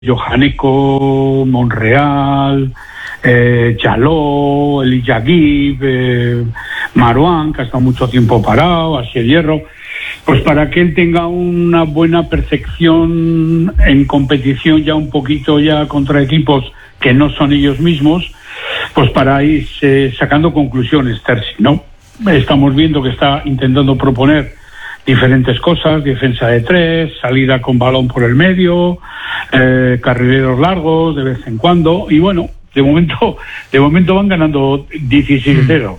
Johaneco, Monreal, Jaló, Elijah Gibb, Marouane, que ha estado mucho tiempo parado, Asier Hierro, pues para que él tenga una buena percepción en competición ya un poquito ya contra equipos que no son ellos mismos, pues para ir sacando conclusiones, Terzi, ¿no? Estamos viendo que está intentando proponer diferentes cosas, defensa de tres, salida con balón por el medio, carrileros largos de vez en cuando, y bueno, de momento van ganando 16-0.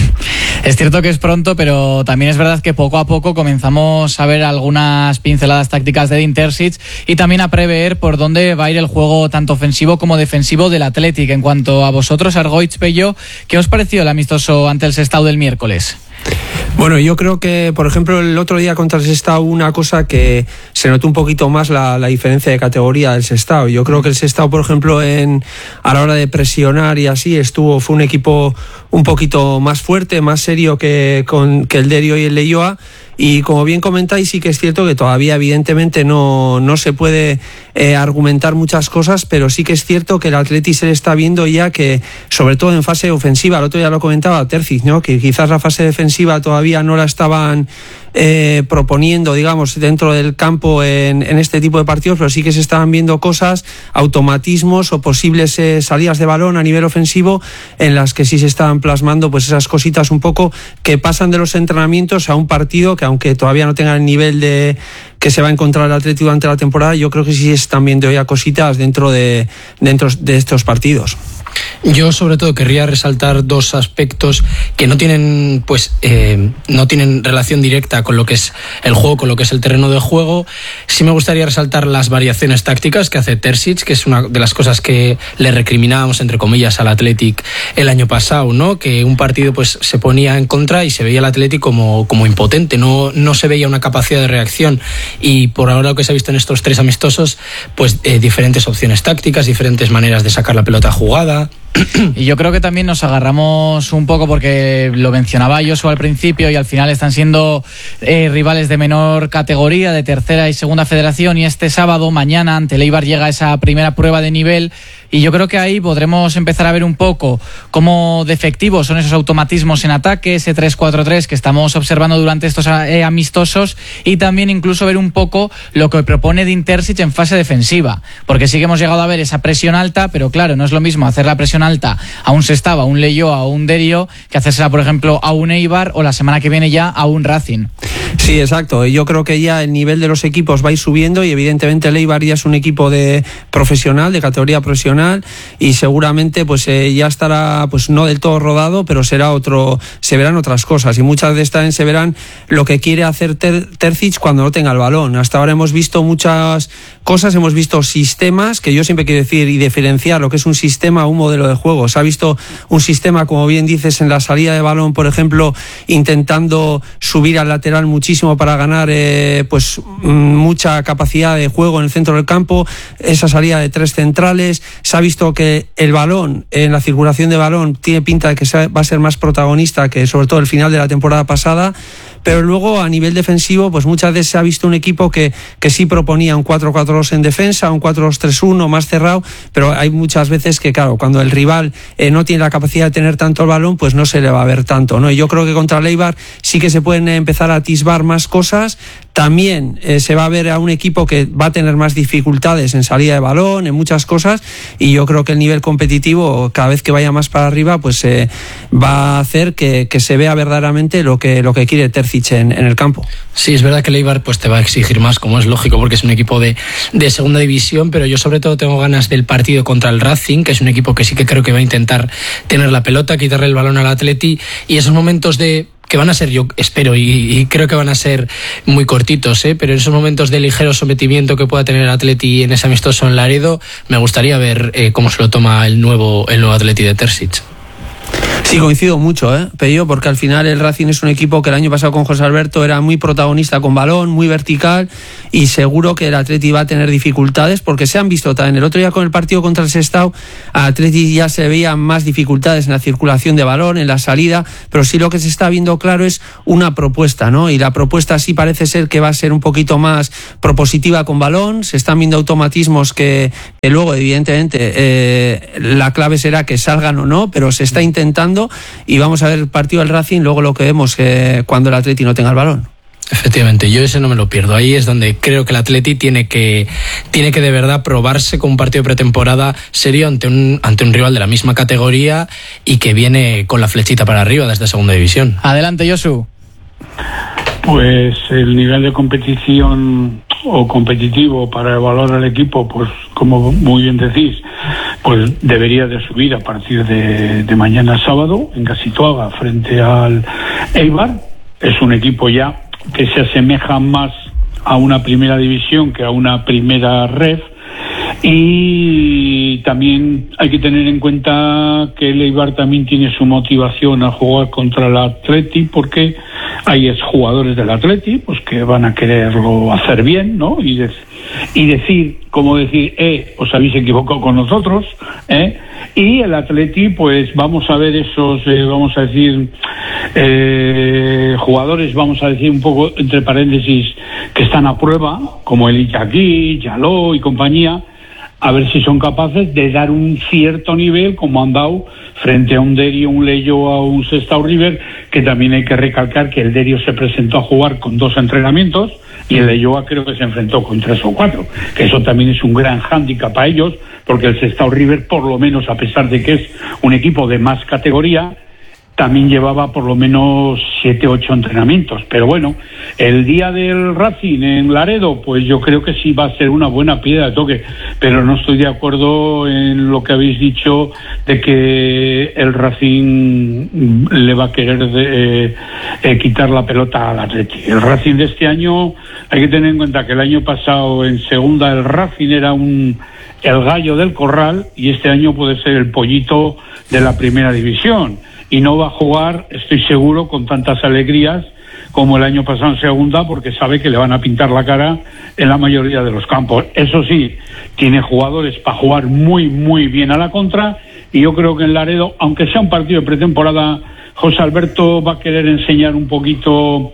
Es cierto que es pronto, pero también es verdad que poco a poco comenzamos a ver algunas pinceladas tácticas de Edin Terzic y también a prever por dónde va a ir el juego tanto ofensivo como defensivo del Athletic. En cuanto a vosotros, Argoich, Pello, ¿qué os pareció el amistoso ante el Sestao del miércoles? Bueno, yo creo que, por ejemplo, el otro día contra el Sestao, una cosa que se notó un poquito más la diferencia de categoría del Sestao. Yo creo que el Sestao, por ejemplo, a la hora de presionar y así, fue un equipo un poquito más fuerte, más serio que el Derio y el Leioa. Y como bien comentáis, sí que es cierto que todavía evidentemente no se puede argumentar muchas cosas, pero sí que es cierto que el Athletic se le está viendo ya que, sobre todo en fase ofensiva, el otro día lo comentaba Terzic, ¿no? Que quizás la fase defensiva todavía no la estaban proponiendo, digamos, dentro del campo en este tipo de partidos, pero sí que se estaban viendo cosas, automatismos o posibles salidas de balón a nivel ofensivo en las que sí se estaban plasmando pues esas cositas un poco que pasan de los entrenamientos a un partido que, aunque todavía no tengan el nivel de que se va a encontrar el Atlético durante la temporada, yo creo que sí se están viendo ya cositas dentro de estos partidos. Yo sobre todo querría resaltar dos aspectos que no tienen no tienen relación directa con lo que es el juego, con lo que es el terreno de juego. Sí me gustaría resaltar las variaciones tácticas que hace Terzic, que es una de las cosas que le recriminábamos entre comillas al Athletic el año pasado, ¿no? Que un partido pues se ponía en contra y se veía al Athletic como impotente, no se veía una capacidad de reacción, y por ahora lo que se ha visto en estos tres amistosos, pues diferentes opciones tácticas, diferentes maneras de sacar la pelota jugada. Y yo creo que también nos agarramos un poco, porque lo mencionaba Josu al principio, y al final están siendo rivales de menor categoría, de tercera y segunda federación, y este sábado, mañana, ante el Eibar llega esa primera prueba de nivel, y yo creo que ahí podremos empezar a ver un poco cómo de efectivos son esos automatismos en ataque, ese 3-4-3 que estamos observando durante estos amistosos, y también incluso ver un poco lo que propone Edin Terzic en fase defensiva, porque sí que hemos llegado a ver esa presión alta, pero claro, no es lo mismo hacer la presión alta a un Sestao, a un Leioa, a un Derio, que hacérsela, por ejemplo, a un Eibar o la semana que viene ya a un Racing. Sí, exacto. Yo creo que ya el nivel de los equipos va a ir subiendo, y evidentemente el Eibar ya es un equipo de profesional, de categoría profesional, y seguramente pues ya estará pues no del todo rodado, pero se verán otras cosas, y muchas de estas se verán lo que quiere hacer Terzic cuando no tenga el balón. Hasta ahora hemos visto muchas cosas, hemos visto sistemas, que yo siempre quiero decir y diferenciar lo que es un sistema a un modelo de juego. Se ha visto un sistema, como bien dices, en la salida de balón, por ejemplo, intentando subir al lateral muchísimo para ganar mucha capacidad de juego en el centro del campo, esa salida de tres centrales. Se ha visto que el balón, en la circulación de balón, tiene pinta de que va a ser más protagonista que sobre todo el final de la temporada pasada. Pero luego a nivel defensivo, pues muchas veces se ha visto un equipo que sí proponía un 4-4-2 en defensa, un 4-2-3-1 más cerrado, pero hay muchas veces que, claro, cuando el rival no tiene la capacidad de tener tanto el balón, pues no se le va a ver tanto, ¿no? Y yo creo que contra el Eibar sí que se pueden empezar a atisbar más cosas. También se va a ver a un equipo que va a tener más dificultades en salida de balón, en muchas cosas, y yo creo que el nivel competitivo, cada vez que vaya más para arriba, pues va a hacer que se vea verdaderamente lo que quiere Terzic en el campo. Sí, es verdad que el Eibar pues te va a exigir más, como es lógico, porque es un equipo de segunda división, pero yo sobre todo tengo ganas del partido contra el Racing, que es un equipo que sí que creo que va a intentar tener la pelota, quitarle el balón al Atleti, y esos momentos que van a ser, yo espero y creo que van a ser muy cortitos, pero en esos momentos de ligero sometimiento que pueda tener el Atleti en ese amistoso en Laredo, me gustaría ver cómo se lo toma el nuevo Atleti de Terzic. Sí, coincido mucho, Pello, porque al final el Racing es un equipo que el año pasado con José Alberto era muy protagonista con balón, muy vertical, y seguro que el Atleti va a tener dificultades, porque se han visto también el otro día con el partido contra el Sestao, a Atleti ya se veían más dificultades en la circulación de balón, en la salida, pero sí lo que se está viendo claro es una propuesta, ¿no? Y la propuesta sí parece ser que va a ser un poquito más propositiva con balón, se están viendo automatismos que luego evidentemente la clave será que salgan o no, pero se está intentando, y vamos a ver el partido del Racing, luego lo que vemos cuando el Atleti no tenga el balón. Efectivamente, yo ese no me lo pierdo. Ahí es donde creo que el Atleti tiene que de verdad probarse con un partido de pretemporada serio ante un rival de la misma categoría y que viene con la flechita para arriba desde segunda división. Adelante, Josu. Pues el nivel de competición o competitivo para evaluar al equipo, pues como muy bien decís, pues debería de subir a partir de mañana sábado en Casituaga frente al Eibar. Es un equipo ya que se asemeja más a una primera división que a una primera ref, y también hay que tener en cuenta que el Eibar también tiene su motivación a jugar contra el Atleti, porque hay exjugadores del Atleti pues que van a quererlo hacer bien, ¿no? Y decir, os habéis equivocado con nosotros, y el Atleti, pues vamos a ver esos, vamos a decir, jugadores, vamos a decir un poco entre paréntesis, que están a prueba, como el Iñaki, Yaló y compañía, a ver si son capaces de dar un cierto nivel, como han dado frente a un Derio, un Leyo, a un Sestao River, que también hay que recalcar que el Derio se presentó a jugar con 2 entrenamientos y el Leyoa creo que se enfrentó con 3 o 4, que eso también es un gran hándicap para ellos, porque el Sestao River, por lo menos, a pesar de que es un equipo de más categoría, también llevaba por lo menos 7 o 8 entrenamientos. Pero bueno, el día del Racing en Laredo, pues yo creo que sí va a ser una buena piedra de toque, pero no estoy de acuerdo en lo que habéis dicho de que el Racing le va a querer quitar la pelota al Atleti. El Racing de este año, hay que tener en cuenta que el año pasado en segunda el Racing era el gallo del corral, y este año puede ser el pollito de la primera división. Y no va a jugar, estoy seguro, con tantas alegrías como el año pasado en segunda, porque sabe que le van a pintar la cara en la mayoría de los campos. Eso sí, tiene jugadores para jugar muy, muy bien a la contra, y yo creo que en Laredo, aunque sea un partido de pretemporada, José Alberto va a querer enseñar un poquito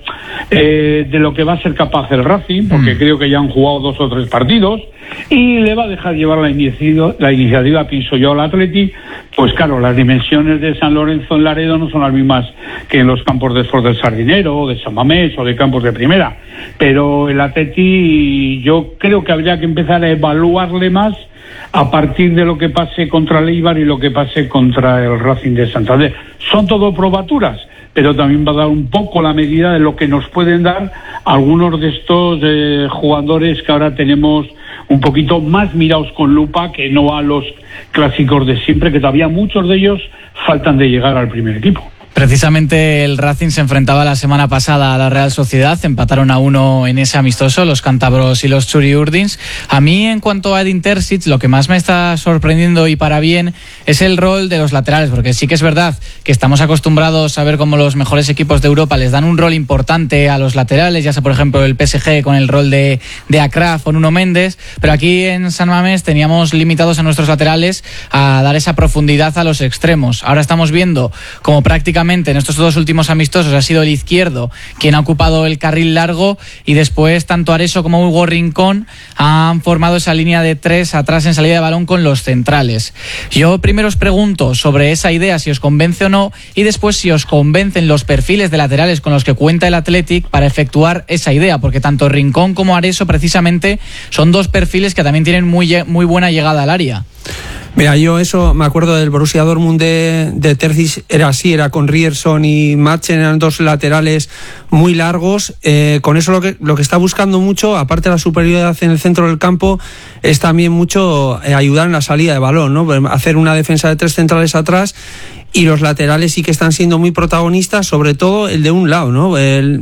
de lo que va a ser capaz el Racing, porque creo que ya han jugado 2 o 3 partidos, y le va a dejar llevar la iniciativa, pienso yo, al Atleti. Pues claro, las dimensiones de San Lorenzo en Laredo no son las mismas que en los campos de Esforç del Sardinero, o de San Mamés, o de campos de primera, pero el Atleti yo creo que habría que empezar a evaluarle más a partir de lo que pase contra el Eibar y lo que pase contra el Racing de Santander. Son todo probaturas, pero también va a dar un poco la medida de lo que nos pueden dar algunos de estos jugadores que ahora tenemos un poquito más mirados con lupa, que no a los clásicos de siempre, que todavía muchos de ellos faltan de llegar al primer equipo. Precisamente el Racing se enfrentaba la semana pasada a la Real Sociedad, empataron a 1 en ese amistoso, los cántabros y los churiurdins. A mí, en cuanto a Edin Terzic, lo que más me está sorprendiendo, y para bien, es el rol de los laterales, porque sí que es verdad que estamos acostumbrados a ver cómo los mejores equipos de Europa les dan un rol importante a los laterales, ya sea por ejemplo el PSG con el rol de Akraf o Nuno Méndez, pero aquí en San Mamés teníamos limitados a nuestros laterales a dar esa profundidad a los extremos. Ahora estamos viendo como prácticamente en estos 2 últimos amistosos ha sido el izquierdo quien ha ocupado el carril largo, y después tanto Areso como Hugo Rincón han formado esa línea de 3 atrás en salida de balón con los centrales. Yo primero os pregunto sobre esa idea, si os convence o no, y después si os convencen los perfiles de laterales con los que cuenta el Athletic para efectuar esa idea, porque tanto Rincón como Areso precisamente son 2 perfiles que también tienen muy buena llegada al área. Mira, yo eso me acuerdo del Borussia Dortmund de Terzic, era así, era con Ryerson y Madsen, eran 2 laterales muy largos. Con eso lo que está buscando mucho, aparte de la superioridad en el centro del campo, es también mucho ayudar en la salida de balón, ¿no? Hacer una defensa de 3 centrales atrás, y los laterales sí que están siendo muy protagonistas, sobre todo el de un lado, ¿no?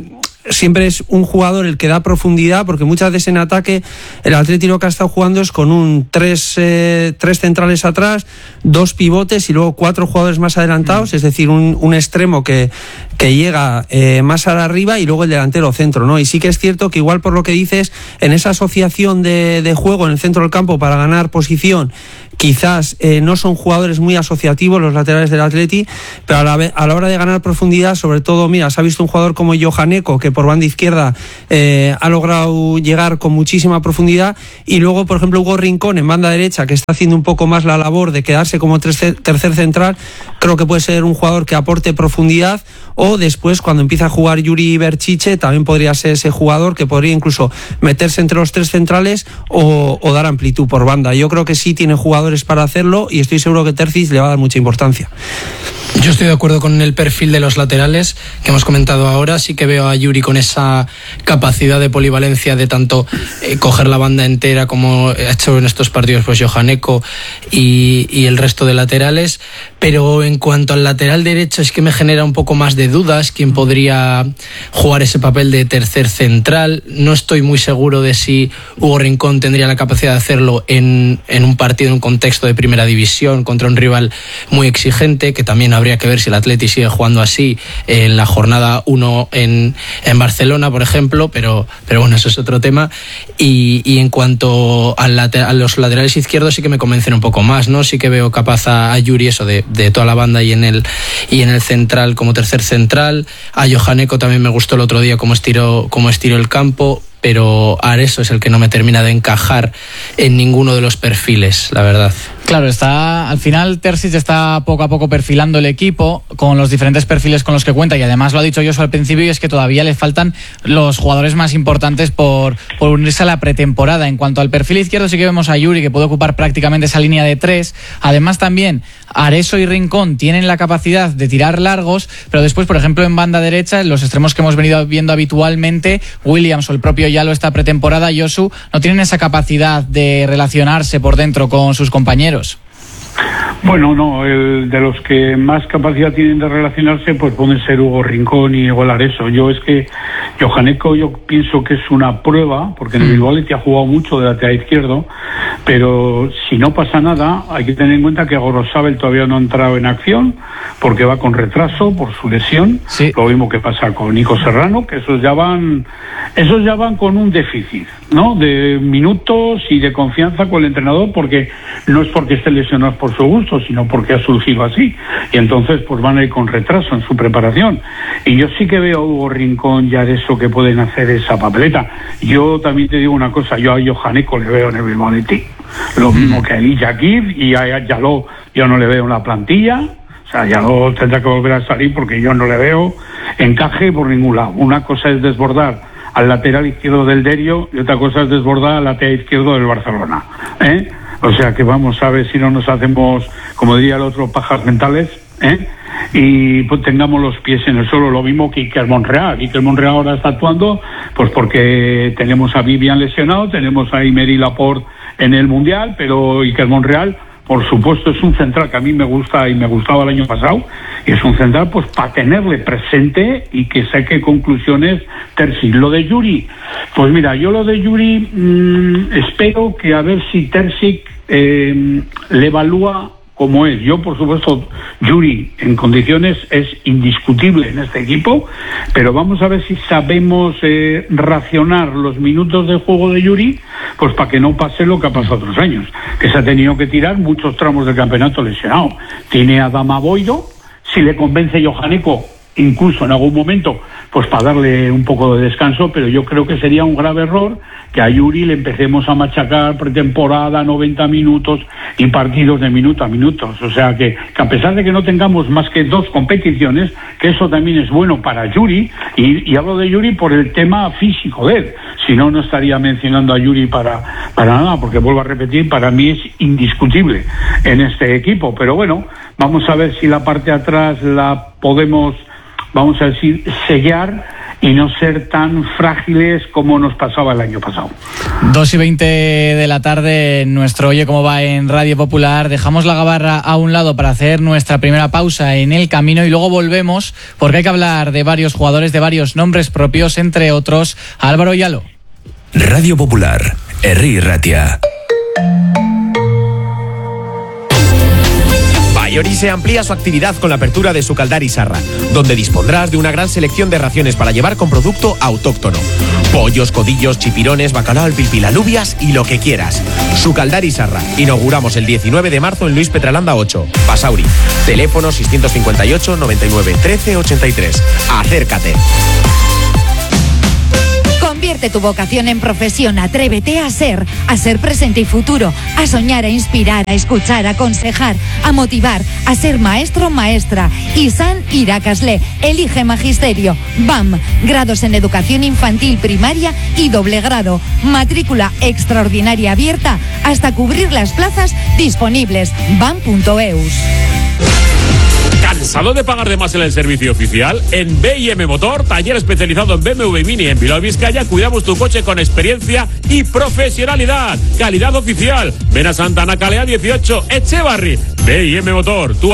siempre es un jugador el que da profundidad, porque muchas veces en ataque el Atleti lo que ha estado jugando es con un tres centrales atrás, 2 pivotes y luego 4 jugadores más adelantados, es decir, un extremo que llega más arriba y luego el delantero centro, ¿no? Y sí que es cierto que igual por lo que dices, en esa asociación de juego en el centro del campo para ganar posición, quizás no son jugadores muy asociativos los laterales del Atleti, pero a la hora de ganar profundidad, sobre todo, mira, se ha visto un jugador como Johan Eko, que por banda izquierda ha logrado llegar con muchísima profundidad, y luego, por ejemplo, Hugo Rincón en banda derecha, que está haciendo un poco más la labor de quedarse como tercer central, creo que puede ser un jugador que aporte profundidad, o después, cuando empieza a jugar Yuri Berchiche, también podría ser ese jugador que podría incluso meterse entre los 3 centrales o dar amplitud por banda. Yo creo que sí tiene jugadores para hacerlo y estoy seguro que Terzic le va a dar mucha importancia. Yo estoy de acuerdo con el perfil de los laterales que hemos comentado ahora. Sí que veo a Yuri con esa capacidad de polivalencia de tanto coger la banda entera como ha hecho en estos partidos pues Johan Eko y el resto de laterales. Pero en cuanto al lateral derecho, es que me genera un poco más de dudas quién podría jugar ese papel de tercer central. No estoy muy seguro de si Hugo Rincón tendría la capacidad de hacerlo en un partido, en un contexto de primera división contra un rival muy exigente, que también habría que ver si el Atleti sigue jugando así en la jornada 1 en Barcelona, por ejemplo, pero bueno, eso es otro tema. Y en cuanto a los laterales izquierdos, sí que me convencen un poco más, ¿no? Sí que veo capaz a Yuri eso de toda la banda y en el central como tercer central. A Johan Eko también me gustó el otro día cómo estiró el campo, pero Areso es el que no me termina de encajar en ninguno de los perfiles, la verdad. Claro, al final Terzic está poco a poco perfilando el equipo con los diferentes perfiles con los que cuenta, y además lo ha dicho Josu al principio, y es que todavía le faltan los jugadores más importantes por unirse a la pretemporada. En cuanto al perfil izquierdo, sí que vemos a Yuri, que puede ocupar prácticamente esa línea de 3. Además también Areso y Rincón tienen la capacidad de tirar largos, pero después, por ejemplo, en banda derecha, en los extremos que hemos venido viendo habitualmente, Williams o el propio Yalo esta pretemporada, Josu, no tienen esa capacidad de relacionarse por dentro con sus compañeros. Bueno, no, de los que más capacidad tienen de relacionarse, pues pueden ser Hugo Rincón y igual Areso. Yo es que Johan Eko, yo pienso que es una prueba, porque en el Bilbao Athletic ha jugado mucho de lateral izquierdo, pero si no pasa nada, hay que tener en cuenta que Gorosabel todavía no ha entrado en acción, porque va con retraso por su lesión. Sí. Lo mismo que pasa con Nico Serrano, que esos ya van con un déficit, ¿no? De minutos y de confianza con el entrenador, porque no es porque esté lesionado por su gusto, sino porque ha surgido así, y entonces pues van a ir con retraso en su preparación. Y yo sí que veo a Hugo Rincón ya de eso, que pueden hacer esa papeleta. Yo también te digo una cosa, yo a Johan Eko le veo en el Bilbao Athletic, lo mismo que a Elie Akif, y a Yalo yo no le veo en la plantilla. O sea, Yalo tendrá que volver a salir, porque yo no le veo encaje por ningún lado. Una cosa es desbordar al lateral izquierdo del Derio y otra cosa es desbordar al lateral izquierdo del Barcelona, ¿eh? O sea que vamos a ver si no nos hacemos, como diría el otro, pajas mentales, y pues tengamos los pies en el suelo. Lo mismo que Iker Monreal. Iker Monreal ahora está actuando pues porque tenemos a Vivian lesionado, tenemos a Aymeric Laporte en el Mundial, pero Iker Monreal, por supuesto, es un central que a mí me gusta y me gustaba el año pasado, y es un central pues para tenerle presente y que saque conclusiones Terzic. Lo de Yuri, pues mira, yo lo de Yuri espero que a ver si Terzic le evalúa como es. Yo, por supuesto, Yuri en condiciones es indiscutible en este equipo, pero vamos a ver si sabemos racionar los minutos de juego de Yuri, pues para que no pase lo que ha pasado otros años, que se ha tenido que tirar muchos tramos del campeonato lesionado. Tiene a Adama Boido, si le convence Johan Eko, incluso en algún momento, pues para darle un poco de descanso, pero yo creo que sería un grave error que a Yuri le empecemos a machacar pretemporada, 90 minutos y partidos de minuto a minutos. O sea que a pesar de que no tengamos más que 2 competiciones, que eso también es bueno para Yuri, y hablo de Yuri por el tema físico de él, si no, no estaría mencionando a Yuri para nada, porque vuelvo a repetir, para mí es indiscutible en este equipo. Pero bueno, vamos a ver si la parte de atrás la podemos, vamos a decir, sellar y no ser tan frágiles como nos pasaba el año pasado. 2:20 de la tarde, nuestro Oye Cómo Va en Radio Popular. Dejamos la gabarra a un lado para hacer nuestra primera pausa en el camino y luego volvemos porque hay que hablar de varios jugadores, de varios nombres propios, entre otros Álvaro Yalo. Radio Popular, Herri Ratia. Baiorise amplía su actividad con la apertura de Sucaldari Sarra, donde dispondrás de una gran selección de raciones para llevar con producto autóctono. Pollos, codillos, chipirones, bacalao al pilpil, alubias y lo que quieras. Sucaldari Sarra. Inauguramos el 19 de marzo en Luis Petralanda 8, Basauri. Teléfono 658 99 13 83. Acércate. Convierte tu vocación en profesión, atrévete a ser presente y futuro, a soñar, a inspirar, a escuchar, a aconsejar, a motivar, a ser maestro, maestra. ISAN Irakasle, elige magisterio. BAM, grados en educación infantil, primaria y doble grado. Matrícula extraordinaria abierta hasta cubrir las plazas disponibles. BAM.eus. ¿Cansado de pagar de más en el servicio oficial? En B&M Motor, taller especializado en BMW Mini en Bilbao, Vizcaya, cuidamos tu coche con experiencia y profesionalidad. Calidad oficial. Ven a Santa Ana Calea 18, Echevarri. B&M Motor, tu